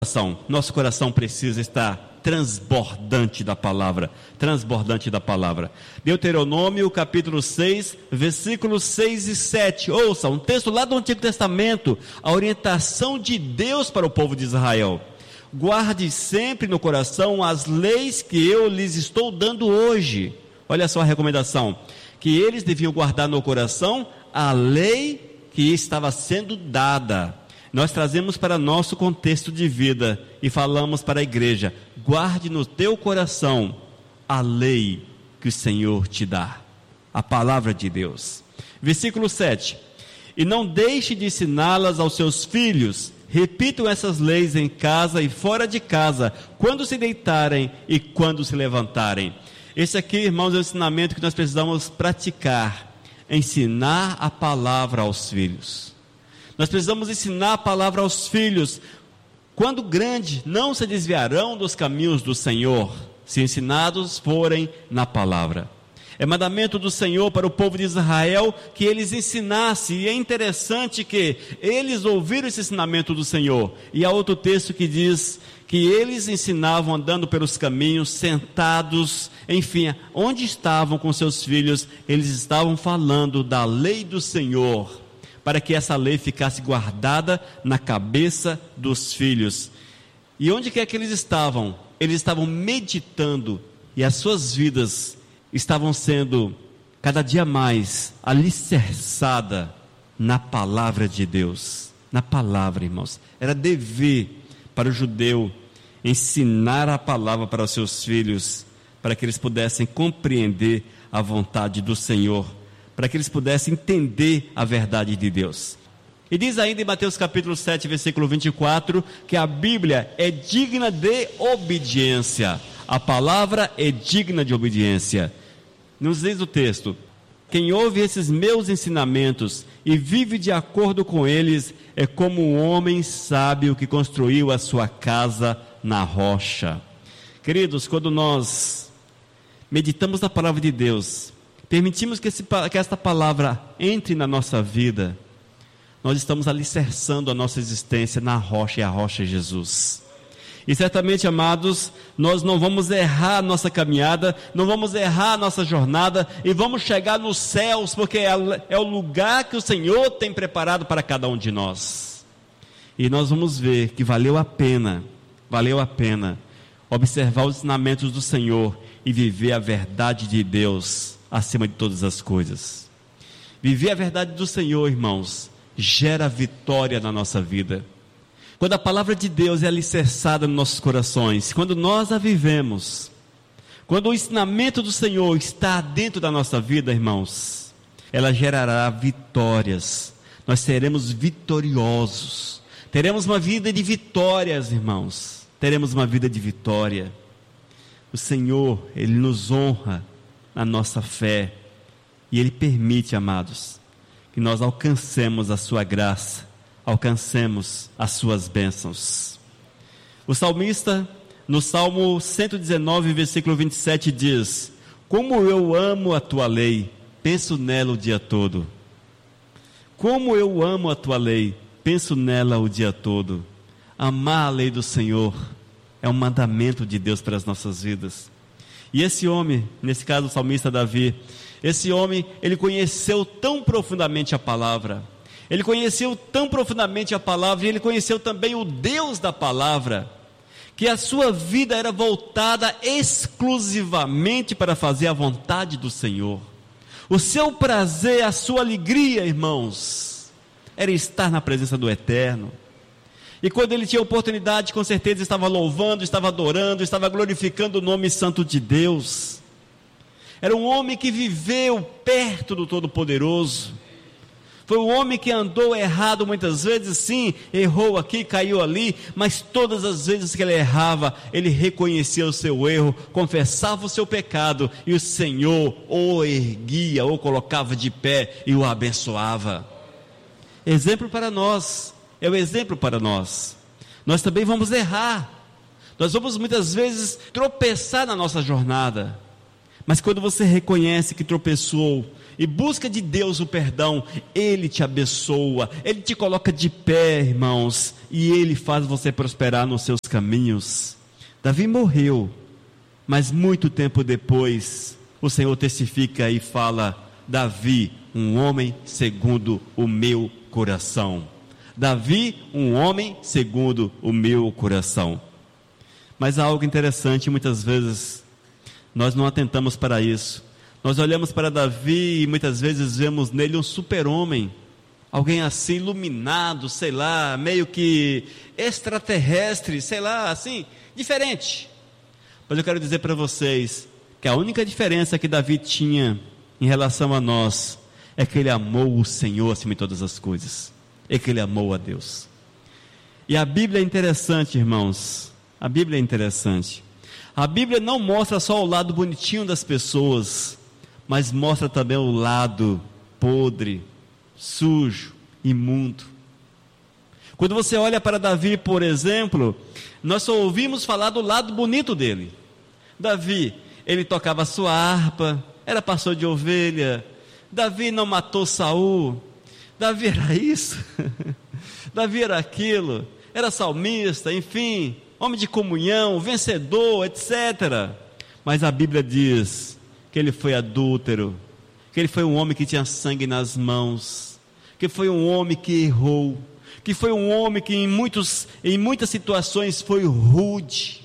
Nosso coração precisa estar transbordante da palavra, Deuteronômio capítulo 6, versículos 6 e 7, ouça, um texto lá do Antigo Testamento, a orientação de Deus para o povo de Israel: guarde sempre no coração as leis que eu lhes estou dando hoje. Olha só a recomendação, que eles deviam guardar no coração a lei que estava sendo dada. Nós trazemos para nosso contexto de vida e falamos para a igreja: guarde no teu coração a lei que o Senhor te dá, a palavra de Deus. Versículo 7: e não deixe de ensiná-las aos seus filhos, repitam essas leis em casa e fora de casa, quando se deitarem e quando se levantarem. Esse aqui, irmãos, é o ensinamento que nós precisamos praticar: ensinar a palavra aos filhos. Nós precisamos ensinar a palavra aos filhos. Quando grande, não se desviarão dos caminhos do Senhor, se ensinados forem na palavra. É mandamento do Senhor para o povo de Israel que eles ensinassem, e é interessante que eles ouviram esse ensinamento do Senhor. E há outro texto que diz que eles ensinavam andando pelos caminhos, sentados, enfim, onde estavam com seus filhos, eles estavam falando da lei do Senhor, para que essa lei ficasse guardada na cabeça dos filhos. E onde quer que eles estavam meditando, e as suas vidas estavam sendo cada dia mais alicerçadas na palavra de Deus. Na palavra, irmãos. Era dever para o judeu ensinar a palavra para os seus filhos, para que eles pudessem compreender a vontade do Senhor, para que eles pudessem entender a verdade de Deus. E diz ainda em Mateus capítulo 7, versículo 24, que a Bíblia é digna de obediência. A palavra é digna de obediência. Nos diz o texto: quem ouve esses meus ensinamentos e vive de acordo com eles, é como um homem sábio que construiu a sua casa na rocha. Queridos, quando nós meditamos na palavra de Deus, permitimos que esta palavra entre na nossa vida, nós estamos alicerçando a nossa existência na rocha, e a rocha é Jesus. E certamente, amados, nós não vamos errar a nossa caminhada, não vamos errar a nossa jornada, e vamos chegar nos céus, porque é o lugar que o Senhor tem preparado para cada um de nós. E nós vamos ver que valeu a pena observar os ensinamentos do Senhor e viver a verdade de Deus acima de todas as coisas. Viver a verdade do Senhor, irmãos, gera vitória na nossa vida. Quando a palavra de Deus é alicerçada nos nossos corações, quando nós a vivemos, quando o ensinamento do Senhor está dentro da nossa vida, irmãos, ela gerará vitórias. Nós seremos vitoriosos, teremos uma vida de vitórias, irmãos, teremos uma vida de vitória. O Senhor, Ele nos honra na nossa fé, e Ele permite, amados, que nós alcancemos a sua graça, alcancemos as suas bênçãos. O salmista, no Salmo 119, versículo 27, diz: como eu amo a tua lei, penso nela o dia todo. Como eu amo a tua lei, penso nela o dia todo. Amar a lei do Senhor é um mandamento de Deus para as nossas vidas. E esse homem, nesse caso o salmista Davi, esse homem, ele conheceu tão profundamente a palavra, e ele conheceu também o Deus da palavra, que a sua vida era voltada exclusivamente para fazer a vontade do Senhor. O seu prazer, a sua alegria, irmãos, era estar na presença do Eterno. E quando ele tinha oportunidade, com certeza estava louvando, estava adorando, estava glorificando o nome santo de Deus. Era um homem que viveu perto do Todo-Poderoso. Foi um homem que andou errado muitas vezes, sim, errou aqui, caiu ali, mas todas as vezes que ele errava, ele reconhecia o seu erro, confessava o seu pecado, e o Senhor o erguia, o colocava de pé e o abençoava. Exemplo para nós. É o exemplo para nós. Nós também vamos errar. Nós vamos muitas vezes tropeçar na nossa jornada. Mas quando você reconhece que tropeçou e busca de Deus o perdão, Ele te abençoa, Ele te coloca de pé, irmãos, e Ele faz você prosperar nos seus caminhos. Davi morreu, mas muito tempo depois, o Senhor testifica e fala: Davi, um homem segundo o meu coração. Davi, um homem segundo o meu coração. Mas há algo interessante, muitas vezes nós não atentamos para isso. Nós olhamos para Davi e muitas vezes vemos nele um super-homem, alguém assim iluminado, sei lá, meio que extraterrestre, sei lá, assim, diferente. Mas eu quero dizer para vocês que a única diferença que Davi tinha em relação a nós é que ele amou o Senhor acima de todas as coisas, é que ele amou a Deus. E a Bíblia é interessante, irmãos, a Bíblia é interessante. A Bíblia não mostra só o lado bonitinho das pessoas, mas mostra também o lado podre, sujo, imundo. Quando você olha para Davi, por exemplo, nós só ouvimos falar do lado bonito dele. Davi, ele tocava sua harpa, era pastor de ovelha. Davi não matou Saul. Davi era isso. Davi era aquilo. Era salmista, enfim, homem de comunhão, vencedor, etc. Mas a Bíblia diz que ele foi adúltero, que ele foi um homem que tinha sangue nas mãos, que foi um homem que errou, que foi um homem que em muitas situações foi rude.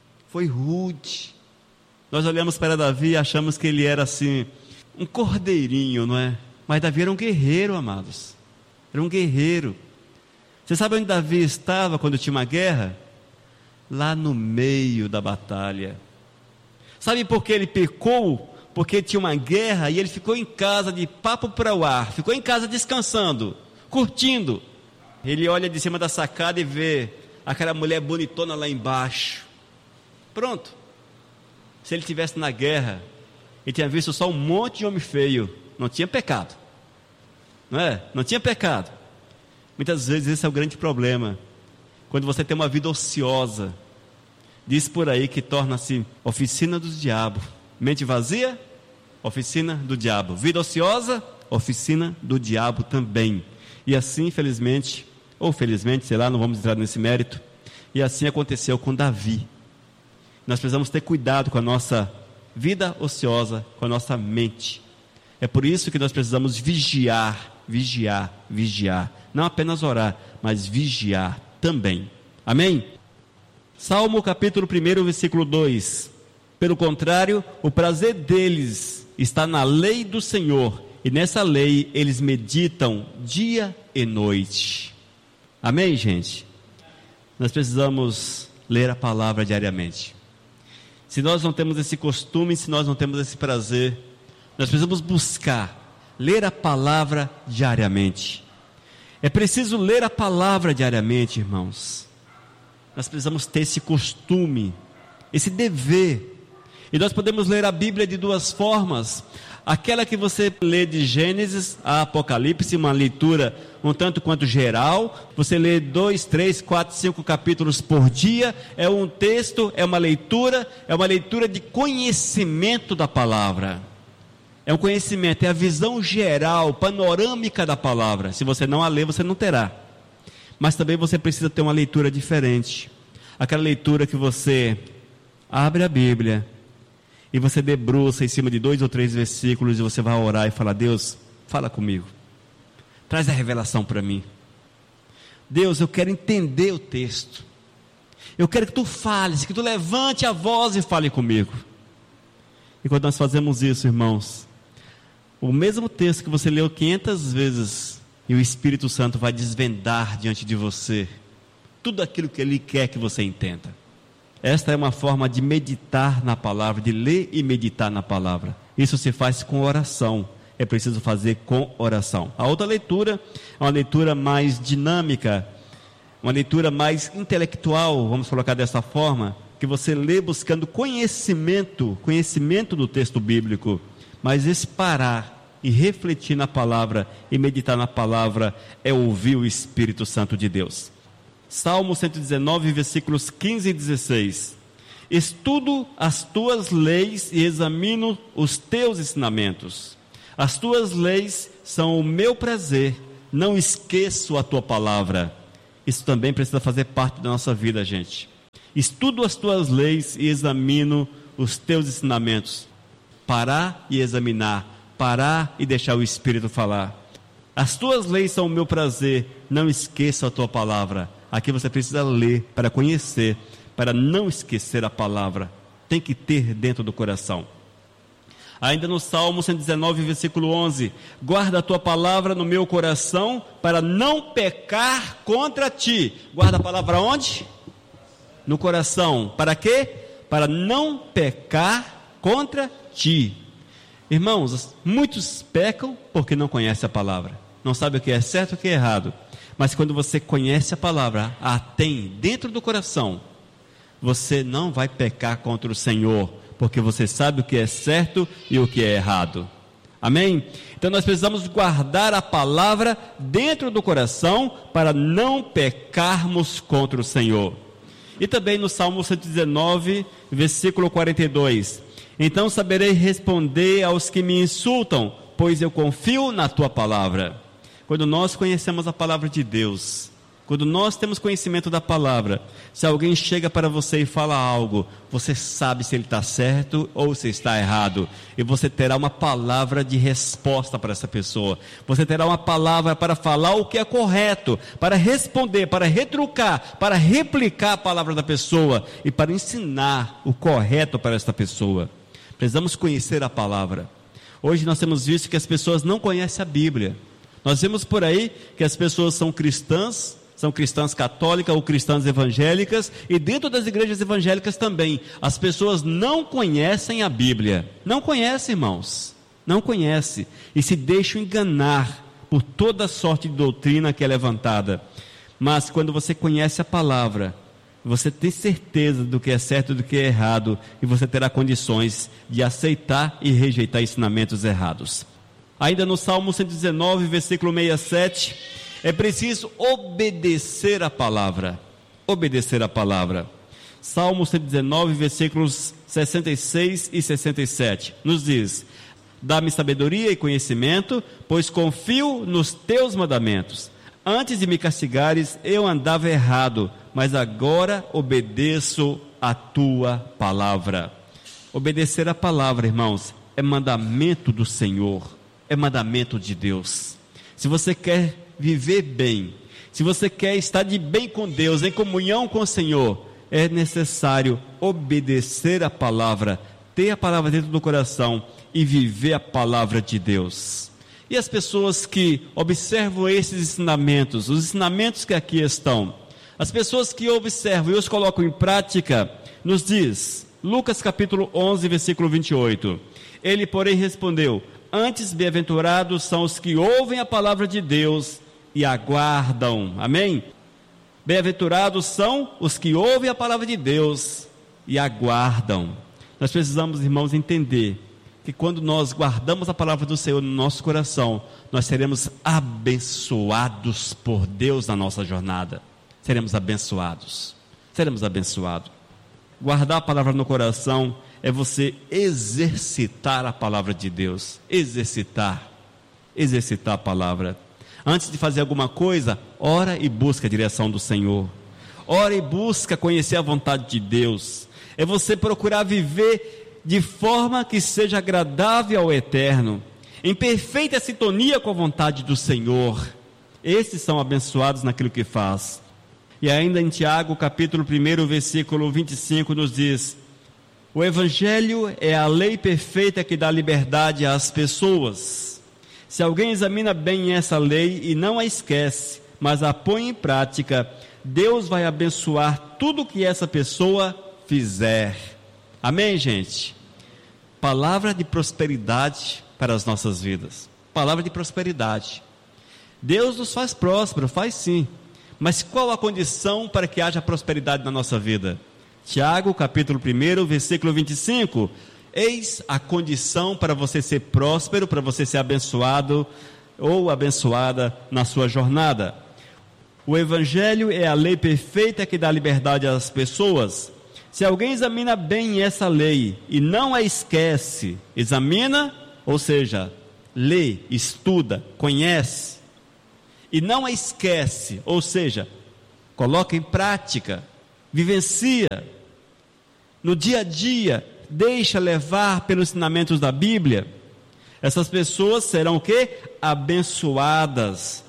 Nós olhamos para Davi e achamos que ele era assim, um cordeirinho, não é? Mas Davi era um guerreiro, amados. Era um guerreiro. Você sabe onde Davi estava quando tinha uma guerra? Lá no meio da batalha. Sabe por que ele pecou? Porque tinha uma guerra e ele ficou em casa de papo para o ar. Ficou em casa descansando, curtindo. Ele olha de cima da sacada e vê aquela mulher bonitona lá embaixo. Pronto. Se ele estivesse na guerra, ele tinha visto só um monte de homem feio. Não tinha pecado. Não é? Não tinha pecado. Muitas vezes esse é o grande problema. Quando você tem uma vida ociosa, diz por aí que torna-se oficina do diabo. Mente vazia, oficina do diabo. Vida ociosa, oficina do diabo também. E assim, infelizmente, ou felizmente, sei lá, não vamos entrar nesse mérito. E assim aconteceu com Davi. Nós precisamos ter cuidado com a nossa vida ociosa, com a nossa mente. É por isso que nós precisamos vigiar. Não apenas orar, mas vigiar também. Amém? Salmo capítulo 1, versículo 2. Pelo contrário, o prazer deles está na lei do Senhor, e nessa lei eles meditam dia e noite. Amém, gente? Nós precisamos ler a palavra diariamente. Se nós não temos esse costume, se nós não temos esse prazer, nós precisamos buscar ler a palavra diariamente. É preciso ler a palavra diariamente, irmãos. Nós precisamos ter esse costume, esse dever. E nós podemos ler a Bíblia de duas formas. Aquela que você lê de Gênesis a Apocalipse, uma leitura um tanto quanto geral. Você lê 2, 3, 4, 5 capítulos por dia. É um texto, é uma leitura de conhecimento da palavra. É um conhecimento, é a visão geral, panorâmica da palavra. Se você não a ler, você não terá. Mas também você precisa ter uma leitura diferente. Aquela leitura que você abre a Bíblia e você debruça em cima de 2 ou 3 versículos e você vai orar e falar: Deus, fala comigo. Traz a revelação para mim. Deus, eu quero entender o texto. Eu quero que tu fales, que tu levante a voz e fale comigo. E quando nós fazemos isso, irmãos, o mesmo texto que você leu 500 vezes, e o Espírito Santo vai desvendar diante de você tudo aquilo que Ele quer que você entenda. Esta é uma forma de meditar na palavra, de ler e meditar na palavra. Isso se faz com oração. É preciso fazer com oração. A outra leitura é uma leitura mais dinâmica, uma leitura mais intelectual, vamos colocar dessa forma, que você lê buscando conhecimento do texto bíblico. Mas esse parar e refletir na palavra e meditar na palavra é ouvir o Espírito Santo de Deus. Salmo 119, versículos 15 e 16. Estudo as tuas leis e examino os teus ensinamentos. As tuas leis são o meu prazer, não esqueço a tua palavra. Isso também precisa fazer parte da nossa vida, gente. Estudo as tuas leis e examino os teus ensinamentos. Parar e examinar, parar e deixar o Espírito falar. As tuas leis são o meu prazer, não esqueça a tua palavra. Aqui você precisa ler para conhecer, para não esquecer a palavra. Tem que ter dentro do coração. Ainda no Salmo 119, versículo 11: guarda a tua palavra no meu coração, para não pecar contra ti. Guarda a palavra onde? No coração. Para quê? Para não pecar contra ti. Irmãos, muitos pecam porque não conhecem a palavra, não sabem o que é certo e o que é errado. Mas quando você conhece a palavra, a tem dentro do coração, você não vai pecar contra o Senhor, porque você sabe o que é certo e o que é errado. Amém? Então nós precisamos guardar a palavra dentro do coração para não pecarmos contra o Senhor. E também no Salmo 119, versículo 42: então saberei responder aos que me insultam, pois eu confio na tua palavra. Quando nós conhecemos a palavra de Deus, quando nós temos conhecimento da palavra, se alguém chega para você e fala algo, você sabe se ele está certo ou se está errado, e você terá uma palavra de resposta para essa pessoa, você terá uma palavra para falar o que é correto, para responder, para retrucar, para replicar a palavra da pessoa, e para ensinar o correto para esta pessoa. Precisamos conhecer a palavra. Hoje nós temos visto que as pessoas não conhecem a Bíblia. Nós vemos por aí que as pessoas são cristãs católicas ou cristãs evangélicas, e dentro das igrejas evangélicas também, as pessoas não conhecem a Bíblia. Não conhecem, irmãos, não conhecem, e se deixam enganar por toda sorte de doutrina que é levantada. Mas quando você conhece a palavra, você tem certeza do que é certo e do que é errado, e você terá condições de aceitar e rejeitar ensinamentos errados. Ainda no Salmo 119, versículo 67, é preciso obedecer a palavra. Obedecer a palavra. Salmo 119, versículos 66 e 67, nos diz: dá-me sabedoria e conhecimento, pois confio nos teus mandamentos. Antes de me castigares, eu andava errado, mas agora obedeço a tua palavra. Obedecer a palavra, irmãos, é mandamento do Senhor, é mandamento de Deus. Se você quer viver bem, se você quer estar de bem com Deus, em comunhão com o Senhor, é necessário obedecer a palavra, ter a palavra dentro do coração e viver a palavra de Deus. E as pessoas que observam esses ensinamentos, os ensinamentos que aqui estão, as pessoas que observam e os colocam em prática, nos diz, Lucas capítulo 11, versículo 28, ele porém respondeu: antes bem-aventurados são os que ouvem a palavra de Deus e aguardam. Amém? Bem-aventurados são os que ouvem a palavra de Deus e aguardam. Nós precisamos, irmãos, entender que quando nós guardamos a palavra do Senhor no nosso coração, nós seremos abençoados por Deus na nossa jornada. Seremos abençoados. Seremos abençoados. Guardar a palavra no coração é você exercitar a palavra de Deus. Exercitar a palavra. Antes de fazer alguma coisa, ora e busca a direção do Senhor. Ora e busca conhecer a vontade de Deus. É você procurar viver de forma que seja agradável ao Eterno, em perfeita sintonia com a vontade do Senhor. Esses são abençoados naquilo que faz. E ainda em Tiago, capítulo 1, versículo 25, nos diz: o Evangelho é a lei perfeita que dá liberdade às pessoas. Se alguém examina bem essa lei e não a esquece, mas a põe em prática, Deus vai abençoar tudo que essa pessoa fizer. Amém, gente? Palavra de prosperidade para as nossas vidas. Palavra de prosperidade. Deus nos faz prósperos, faz sim. Mas qual a condição para que haja prosperidade na nossa vida? Tiago, capítulo 1, versículo 25. Eis a condição para você ser próspero, para você ser abençoado ou abençoada na sua jornada. O Evangelho é a lei perfeita que dá liberdade às pessoas. Se alguém examina bem essa lei e não a esquece, examina, ou seja, lê, estuda, conhece, e não a esquece, ou seja, coloca em prática, vivencia, no dia a dia, deixa levar pelos ensinamentos da Bíblia, essas pessoas serão o quê? Abençoadas.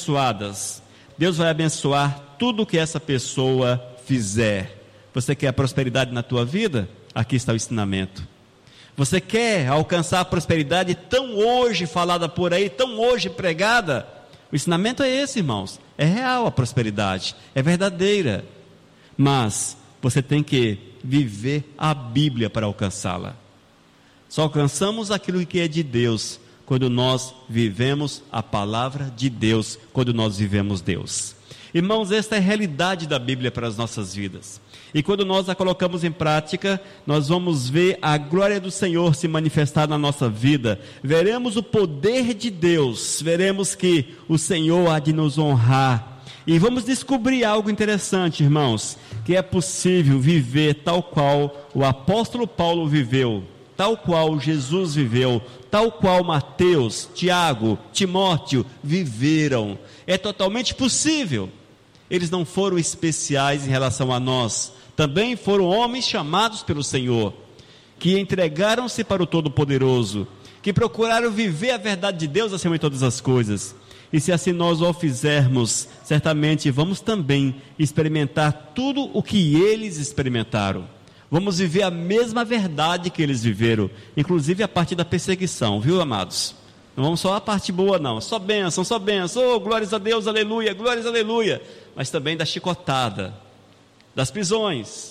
Deus vai abençoar tudo que essa pessoa fizer. Você quer a prosperidade na tua vida? Aqui está o ensinamento. Você quer alcançar a prosperidade tão hoje falada por aí, tão hoje pregada? O ensinamento é esse, irmãos. É real a prosperidade, é verdadeira. Mas você tem que viver a Bíblia para alcançá-la. Só alcançamos aquilo que é de Deus quando nós vivemos a palavra de Deus, quando nós vivemos Deus. Irmãos, esta é a realidade da Bíblia para as nossas vidas. E quando nós a colocamos em prática, nós vamos ver a glória do Senhor se manifestar na nossa vida. Veremos o poder de Deus, veremos que o Senhor há de nos honrar. E vamos descobrir algo interessante, irmãos, que é possível viver tal qual o apóstolo Paulo viveu, tal qual Jesus viveu, tal qual Mateus, Tiago, Timóteo viveram. É totalmente possível. Eles não foram especiais em relação a nós, também foram homens chamados pelo Senhor, que entregaram-se para o Todo-Poderoso, que procuraram viver a verdade de Deus acima de todas as coisas. E se assim nós o fizermos, certamente vamos também experimentar tudo o que eles experimentaram. Vamos viver a mesma verdade que eles viveram, inclusive a parte da perseguição, viu, amados? Não vamos só a parte boa não, só bênção, oh, glórias a Deus, aleluia, glórias, aleluia, mas também da chicotada, das prisões,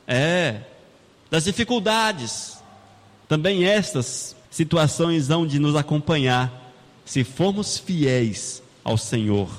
das dificuldades, também estas situações hão de nos acompanhar, se formos fiéis ao Senhor,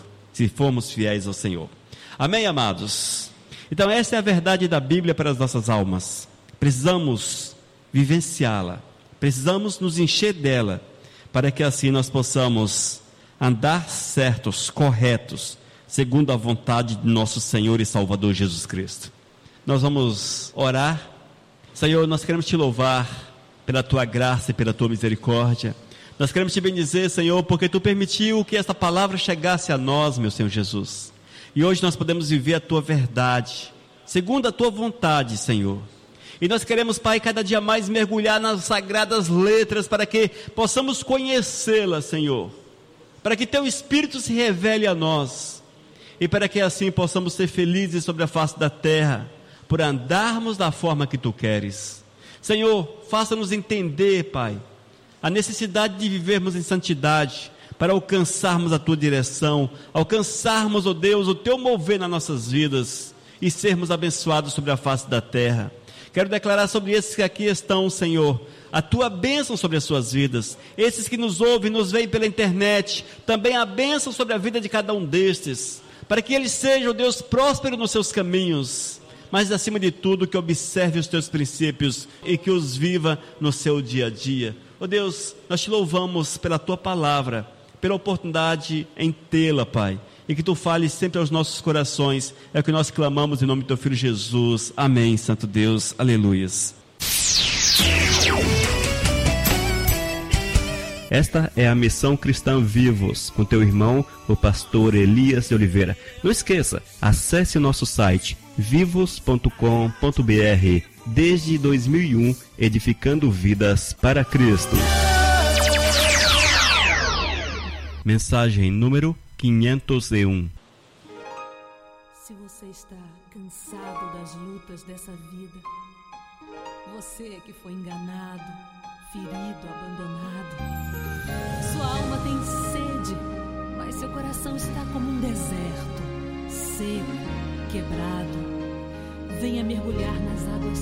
amém, amados? Então essa é a verdade da Bíblia para as nossas almas, precisamos vivenciá-la, precisamos nos encher dela, para que assim nós possamos andar certos, corretos, segundo a vontade de nosso Senhor e Salvador Jesus Cristo. Nós vamos orar. Senhor, nós queremos te louvar pela tua graça e pela tua misericórdia. Nós queremos te bendizer, Senhor, porque tu permitiu que esta palavra chegasse a nós, meu Senhor Jesus. E hoje nós podemos viver a tua verdade, segundo a tua vontade, Senhor. E nós queremos, Pai, cada dia mais mergulhar nas sagradas letras, para que possamos conhecê-las, Senhor, para que teu Espírito se revele a nós, e para que assim possamos ser felizes sobre a face da terra, por andarmos da forma que tu queres. Senhor, faça-nos entender, Pai, a necessidade de vivermos em santidade, para alcançarmos a tua direção, alcançarmos, ó Deus, o teu mover nas nossas vidas, e sermos abençoados sobre a face da terra. Quero declarar sobre esses que aqui estão, Senhor, a tua bênção sobre as suas vidas. Esses que nos ouvem, nos veem pela internet, também a bênção sobre a vida de cada um destes, para que eles sejam, Deus, próspero nos seus caminhos, mas acima de tudo que observe os teus princípios e que os viva no seu dia a dia. Ó Deus, nós te louvamos pela tua palavra, pela oportunidade em tê-la, Pai, e que tu fales sempre aos nossos corações. É o que nós clamamos em nome do teu Filho Jesus. Amém, Santo Deus, aleluias. Esta é a Missão Cristã Vivos, com teu irmão, o pastor Elias de Oliveira. Não esqueça, acesse o nosso site vivos.com.br. Desde 2001, edificando vidas para Cristo. Mensagem número 501. Se você está cansado das lutas dessa vida, você que foi enganado, ferido, abandonado, sua alma tem sede, mas seu coração está como um deserto, seco, quebrado, venha mergulhar nas águas